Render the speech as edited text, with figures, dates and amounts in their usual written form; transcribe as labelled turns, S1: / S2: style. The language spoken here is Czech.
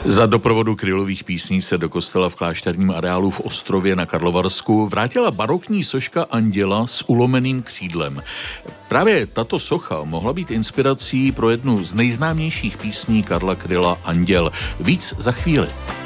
S1: Za doprovodu Krylových písní se do kostela v klášterním areálu v Ostrově na Karlovarsku vrátila barokní soška anděla s ulomeným křídlem. Právě tato socha mohla být inspirací pro jednu z nejznámějších písní Karla Kryla Anděl. Víc za chvíli.